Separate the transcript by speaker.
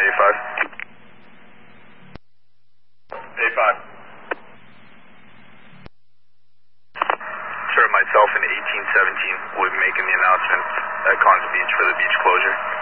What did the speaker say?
Speaker 1: A5. A5. Sir, myself and 1817 will be making the announcement at Cons Beach for the beach closure.